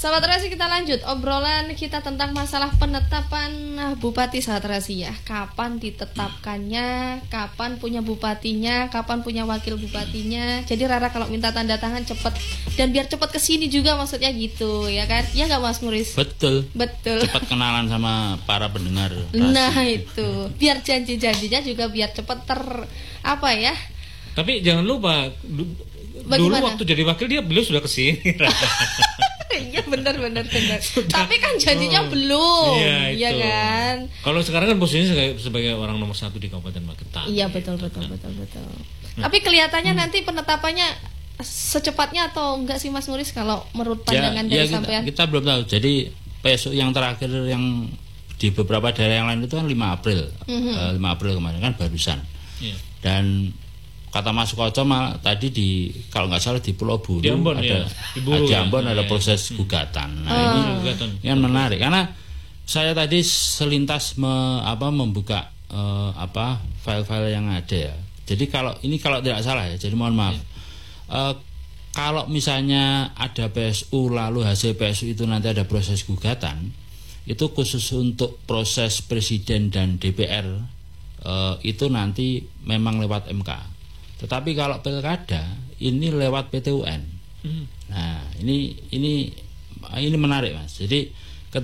Sahabat Terasi, kita lanjut obrolan kita tentang masalah penetapan bupati, sahabat Terasi ya. Kapan ditetapkannya, kapan punya bupatinya, kapan punya wakil bupatinya. Jadi Rara kalau minta tanda tangan cepet, dan biar cepet kesini juga maksudnya gitu ya kan. Ya nggak Mas Muris? Betul. Cepat kenalan sama para pendengar Rasi. Nah itu, biar janji-janjinya juga biar cepet apa ya. Tapi jangan lupa dulu waktu jadi wakil beliau sudah kesini. Iya benar. Tapi kan janjinya belum, iya kan. Kalau sekarang kan posisinya sebagai orang nomor 1 di Kabupaten Magetan. Iya betul. Tapi kelihatannya nanti penetapannya secepatnya atau enggak sih Mas Nuris kalau menurut pandangan dari sampean? Kita belum tahu. Jadi besok yang terakhir yang di beberapa daerah yang lain itu kan 5 April. 5 April kemarin kan barusan. Iya. Dan kata Mas Koco tadi kalau nggak salah di Pulau Buru di Ambon, di Ambon ada proses gugatan. Nah ini yang menarik karena saya tadi selintas membuka file-file yang ada ya. Jadi kalau tidak salah ya, jadi mohon maaf. Kalau misalnya ada PSU lalu hasil PSU itu nanti ada proses gugatan, itu khusus untuk proses presiden dan DPR itu nanti memang lewat MK. Tetapi kalau pilkada ini lewat PT UN. Nah, ini menarik Mas. Jadi